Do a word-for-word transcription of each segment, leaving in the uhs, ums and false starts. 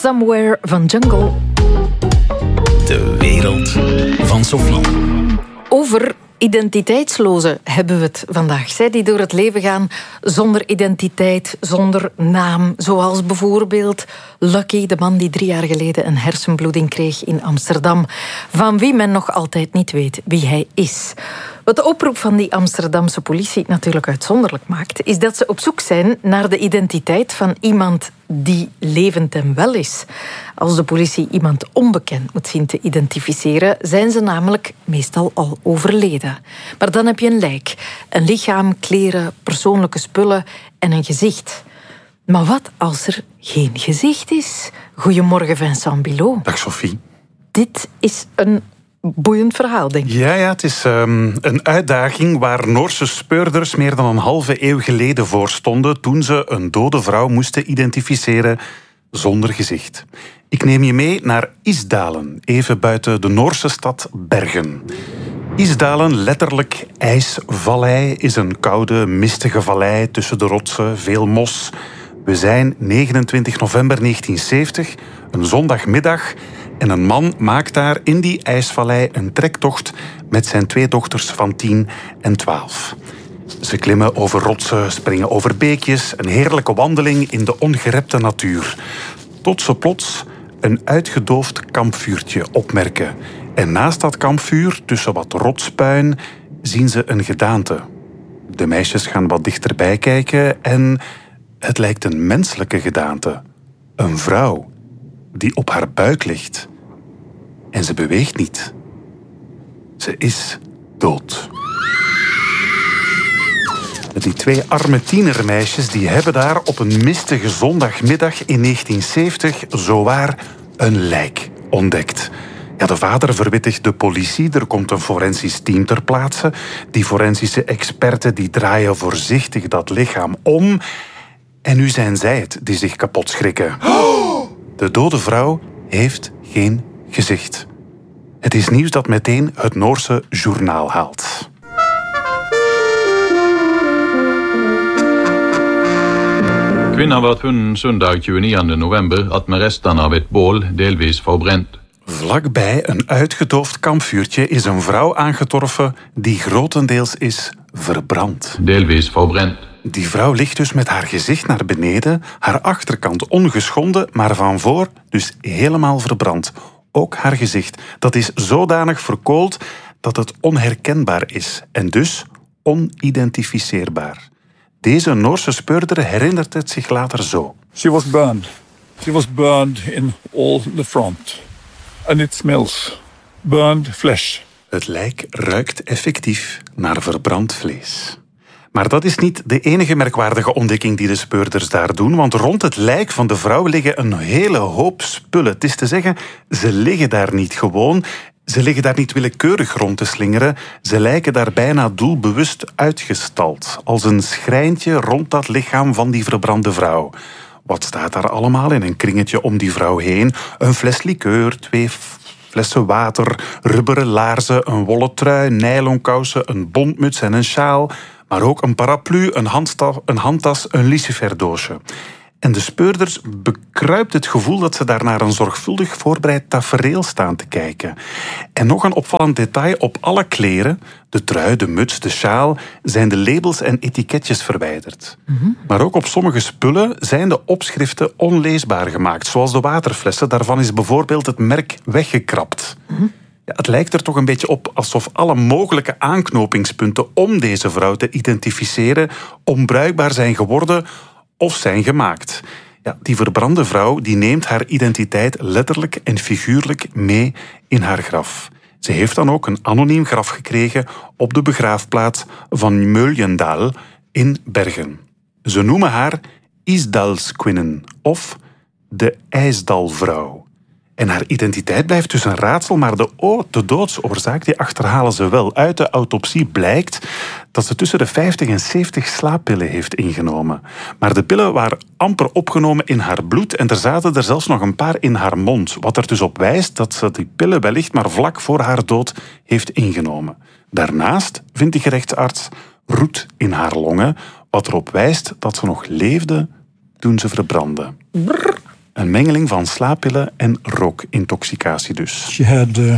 Somewhere van Jungle. De wereld van Sophie. Over identiteitslozen hebben we het vandaag. Zij die door het leven gaan zonder identiteit, zonder naam. Zoals bijvoorbeeld Lucky, de man die drie jaar geleden een hersenbloeding kreeg in Amsterdam. Van wie men nog altijd niet weet wie hij is. Wat de oproep van die Amsterdamse politie natuurlijk uitzonderlijk maakt, is dat ze op zoek zijn naar de identiteit van iemand die levend en wel is. Als de politie iemand onbekend moet zien te identificeren, zijn ze namelijk meestal al overleden. Maar dan heb je een lijk, een lichaam, kleren, persoonlijke spullen en een gezicht. Maar wat als er geen gezicht is? Goedemorgen, Vincent Bilot. Dag Sophie. Dit is een boeiend verhaal, denk ik. Ja, ja, het is um, een uitdaging waar Noorse speurders meer dan een halve eeuw geleden voor stonden toen ze een dode vrouw moesten identificeren zonder gezicht. Ik neem je mee naar Isdalen, even buiten de Noorse stad Bergen. Isdalen, letterlijk ijsvallei, is een koude, mistige vallei tussen de rotsen, veel mos. We zijn negenentwintig november negentien zeventig, een zondagmiddag, en een man maakt daar in die ijsvallei een trektocht met zijn twee dochters van tien en twaalf. Ze klimmen over rotsen, springen over beekjes, een heerlijke wandeling in de ongerepte natuur. Tot ze plots een uitgedoofd kampvuurtje opmerken. En naast dat kampvuur, tussen wat rotspuin, zien ze een gedaante. De meisjes gaan wat dichterbij kijken en het lijkt een menselijke gedaante. Een vrouw die op haar buik ligt. En ze beweegt niet. Ze is dood. Die twee arme tienermeisjes die hebben daar op een mistige zondagmiddag in negentien zeventig zowaar een lijk ontdekt. Ja, de vader verwittigt de politie, er komt een forensisch team ter plaatse. Die forensische experten die draaien voorzichtig dat lichaam om. En nu zijn zij het die zich kapot schrikken. De dode vrouw heeft geen gezicht. Het is nieuws dat meteen het Noorse journaal haalt. Kvinnan werd funnet søndag tjueniende november at med restene av et bål delvis verbrent. Vlakbij een uitgedoofd kampvuurtje is een vrouw aangetroffen die grotendeels is verbrand. Delvis verbrent. Die vrouw ligt dus met haar gezicht naar beneden, haar achterkant ongeschonden, maar van voor dus helemaal verbrand. Ook haar gezicht. Dat is zodanig verkoold dat het onherkenbaar is en dus onidentificeerbaar. Deze Noorse speurder herinnert het zich later zo. She was burned. She was burned in all the front. And it smells. Burned flesh. Het lijk ruikt effectief naar verbrand vlees. Maar dat is niet de enige merkwaardige ontdekking die de speurders daar doen, want rond het lijk van de vrouw liggen een hele hoop spullen. Het is te zeggen, ze liggen daar niet gewoon, ze liggen daar niet willekeurig rond te slingeren, ze lijken daar bijna doelbewust uitgestald, als een schrijntje rond dat lichaam van die verbrande vrouw. Wat staat daar allemaal in een kringetje om die vrouw heen? Een fles likeur, twee flessen water, rubberen laarzen, een wollen trui, nylonkousen, een bontmuts en een sjaal, maar ook een paraplu, een, handstaf, een handtas, een luciferdoosje. En de speurders bekruipt het gevoel dat ze daar naar een zorgvuldig voorbereid tafereel staan te kijken. En nog een opvallend detail, op alle kleren, de trui, de muts, de sjaal, zijn de labels en etiketjes verwijderd. Mm-hmm. Maar ook op sommige spullen zijn de opschriften onleesbaar gemaakt. Zoals de waterflessen, daarvan is bijvoorbeeld het merk weggekrapt. Mm-hmm. Ja, het lijkt er toch een beetje op alsof alle mogelijke aanknopingspunten om deze vrouw te identificeren onbruikbaar zijn geworden of zijn gemaakt. Ja, die verbrande vrouw die neemt haar identiteit letterlijk en figuurlijk mee in haar graf. Ze heeft dan ook een anoniem graf gekregen op de begraafplaats van Möljendal in Bergen. Ze noemen haar Isdalskvinnen of de IJsdalvrouw. En haar identiteit blijft dus een raadsel, maar de, o- de doodsoorzaak die achterhalen ze wel. Uit de autopsie blijkt dat ze tussen de vijftig en zeventig slaappillen heeft ingenomen. Maar de pillen waren amper opgenomen in haar bloed en er zaten er zelfs nog een paar in haar mond. Wat er dus op wijst dat ze die pillen wellicht maar vlak voor haar dood heeft ingenomen. Daarnaast vindt de gerechtsarts roet in haar longen, wat erop wijst dat ze nog leefde toen ze verbrandde. Brrr. Een mengeling van slaappillen en rookintoxicatie dus. She had, uh,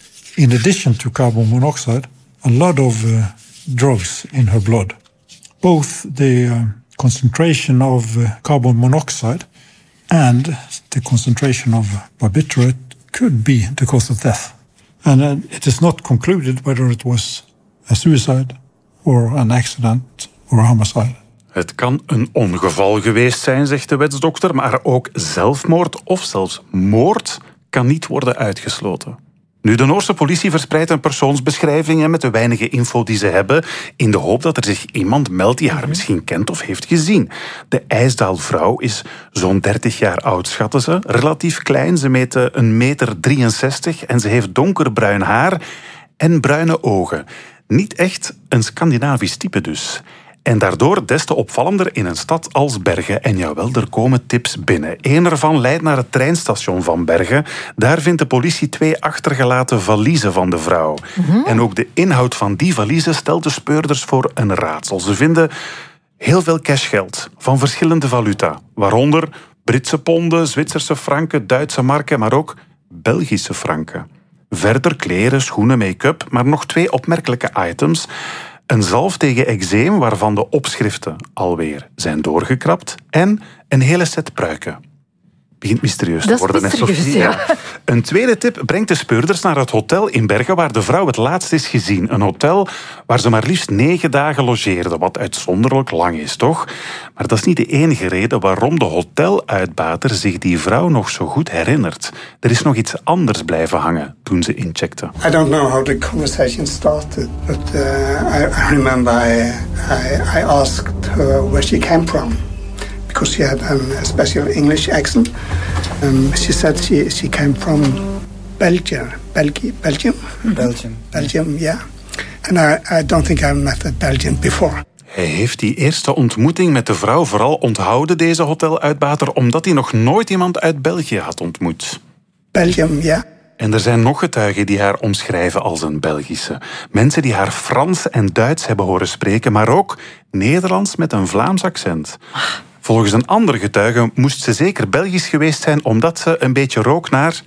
in addition to carbon monoxide, a lot of uh, drugs in her blood. Both the uh, concentration of uh, carbon monoxide and the concentration of barbiturate could be the cause of death. And uh, it is not concluded whether it was a suicide or an accident or a homicide. Het kan een ongeval geweest zijn, zegt de wetsdokter, maar ook zelfmoord of zelfs moord kan niet worden uitgesloten. Nu, de Noorse politie verspreidt een persoonsbeschrijving met de weinige info die ze hebben, in de hoop dat er zich iemand meldt die haar misschien kent of heeft gezien. De IJsdaalvrouw is zo'n dertig jaar oud, schatten ze. Relatief klein, ze meet een meter drieënzestig en ze heeft donkerbruin haar en bruine ogen. Niet echt een Scandinavisch type dus. En daardoor des te opvallender in een stad als Bergen. En jawel, er komen tips binnen. Eén ervan leidt naar het treinstation van Bergen. Daar vindt de politie twee achtergelaten valiezen van de vrouw. Mm-hmm. En ook de inhoud van die valiezen stelt de speurders voor een raadsel. Ze vinden heel veel cashgeld van verschillende valuta. Waaronder Britse ponden, Zwitserse franken, Duitse marken, maar ook Belgische franken. Verder kleren, schoenen, make-up, maar nog twee opmerkelijke items. Een zalf tegen eczeem waarvan de opschriften alweer zijn doorgekrapt en een hele set pruiken. Begint mysterieus te worden, hè, Sophie? Ja. Een tweede tip brengt de speurders naar het hotel in Bergen waar de vrouw het laatst is gezien. Een hotel waar ze maar liefst negen dagen logeerde, wat uitzonderlijk lang is, toch? Maar dat is niet de enige reden waarom de hoteluitbater zich die vrouw nog zo goed herinnert. Er is nog iets anders blijven hangen toen ze incheckte. I don't know how the conversation started, but uh, I, I remember I, I, I asked her where she came from. Because she had um, a special English accent. Um, she said she, she came from Belgium. Belgi- Belgium? Belgium. Belgium, yeah. And I, I don't think I've met a Belgian before. Hij heeft die eerste ontmoeting met de vrouw vooral onthouden, deze hoteluitbater, omdat hij nog nooit iemand uit België had ontmoet. Belgium, ja. En er zijn nog getuigen die haar omschrijven als een Belgische. Mensen die haar Frans en Duits hebben horen spreken, maar ook Nederlands met een Vlaams accent. Volgens een andere getuige moest ze zeker Belgisch geweest zijn omdat ze een beetje rook naar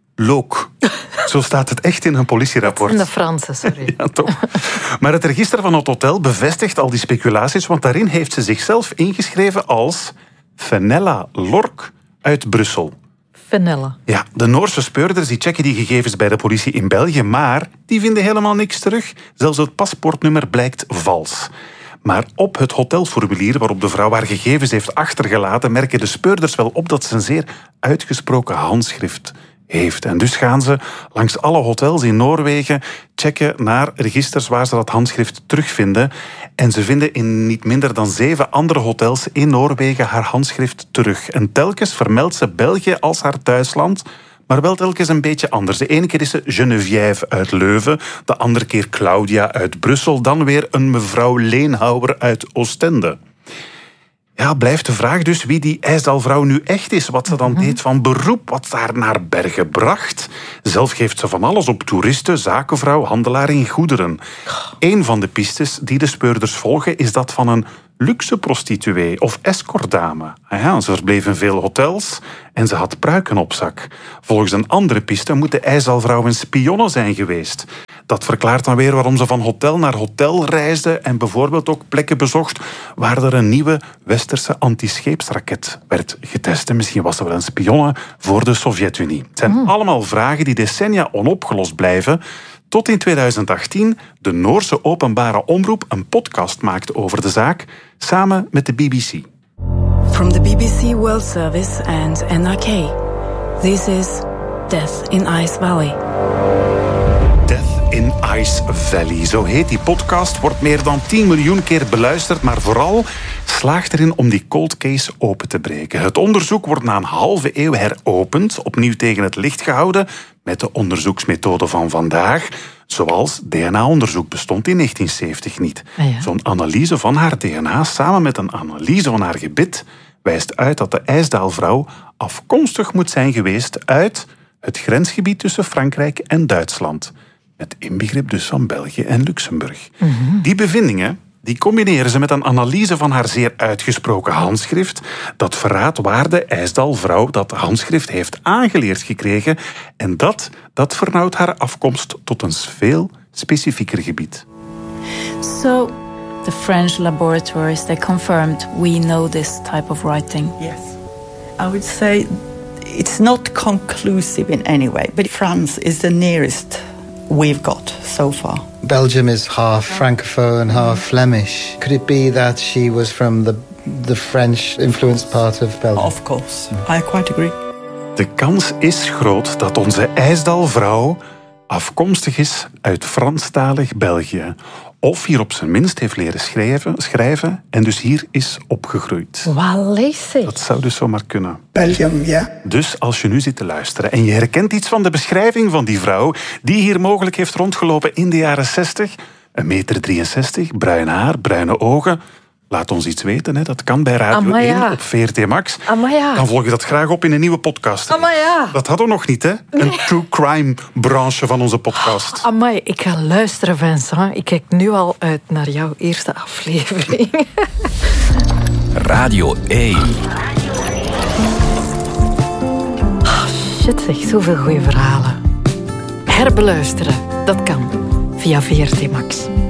look. Zo staat het echt in een politierapport. In de Franse, sorry. Ja, toch. Maar het register van het hotel bevestigt al die speculaties, want daarin heeft ze zichzelf ingeschreven als Fenella Lork uit Brussel. Fenella. Ja, de Noorse speurders die checken die gegevens bij de politie in België, maar die vinden helemaal niks terug. Zelfs het paspoortnummer blijkt vals. Maar op het hotelformulier waarop de vrouw haar gegevens heeft achtergelaten, merken de speurders wel op dat ze een zeer uitgesproken handschrift heeft. En dus gaan ze langs alle hotels in Noorwegen checken naar registers waar ze dat handschrift terugvinden. En ze vinden in niet minder dan zeven andere hotels in Noorwegen haar handschrift terug. En telkens vermeldt ze België als haar thuisland, maar wel telkens een beetje anders. De ene keer is ze Geneviève uit Leuven, de andere keer Claudia uit Brussel, dan weer een mevrouw Leenhouwer uit Oostende. Ja, blijft de vraag dus wie die IJsdaalvrouw nu echt is. Wat ze dan mm-hmm. deed van beroep, wat ze haar naar Bergen bracht. Zelf geeft ze van alles op toeristen, zakenvrouw, handelaar in goederen. Een van de pistes die de speurders volgen is dat van een luxe prostituee of escortdame. Ja, ze verbleef in veel hotels en ze had pruiken op zak. Volgens een andere piste moet de IJsdaalvrouw een spionne zijn geweest. Dat verklaart dan weer waarom ze van hotel naar hotel reisde en bijvoorbeeld ook plekken bezocht waar er een nieuwe westerse antischeepsraket werd getest. En misschien was ze wel een spionne voor de Sovjet-Unie. Het zijn mm. allemaal vragen die decennia onopgelost blijven, tot in tweeduizend achttien de Noorse openbare omroep een podcast maakte over de zaak, samen met de B B C. From the B B C World Service and N R K, this is Death in Ice Valley. Death in Ice Valley, zo heet die podcast, wordt meer dan tien miljoen keer beluisterd, maar vooral slaagt erin om die cold case open te breken. Het onderzoek wordt na een halve eeuw heropend, opnieuw tegen het licht gehouden, met de onderzoeksmethode van vandaag, zoals D N A-onderzoek bestond in negentien zeventig niet. Ah ja. Zo'n analyse van haar D N A samen met een analyse van haar gebit wijst uit dat de IJsdaalvrouw afkomstig moet zijn geweest uit het grensgebied tussen Frankrijk en Duitsland. Met inbegrip dus van België en Luxemburg. Mm-hmm. Die bevindingen Die combineren ze met een analyse van haar zeer uitgesproken handschrift. Dat verraadt waar de IJsdal-vrouw dat handschrift heeft aangeleerd gekregen. En dat, dat vernauwt haar afkomst tot een veel specifieker gebied. So, the French laboratories, they confirmed we know this type of writing. Yes. I would say it's not conclusive in any way, but France is the nearest we've got so far. Belgium is half Francophone, half Flemish. Could it be that she was from the, the French-influenced part of Belgium? Of course. I quite agree. De kans is groot dat onze IJsdal-vrouw afkomstig is uit Franstalig België. Of hier op zijn minst heeft leren schrijven, schrijven en dus hier is opgegroeid. Wallis. Dat zou dus zomaar kunnen. Belgium, ja. Dus als je nu zit te luisteren en je herkent iets van de beschrijving van die vrouw die hier mogelijk heeft rondgelopen in de jaren zestig, een meter drieënzestig, bruin haar, bruine ogen, laat ons iets weten. Hè. Dat kan bij Radio Amaya. één op V R T Max. Amaya. Dan volg je dat graag op in een nieuwe podcast. Amaya. Dat hadden we nog niet, hè? Een true crime branche van onze podcast. Amai, ik ga luisteren, Vincent. Ik kijk nu al uit naar jouw eerste aflevering. Radio één. Oh, shit, zeg, zoveel goede verhalen. Herbeluisteren, dat kan via V R T Max.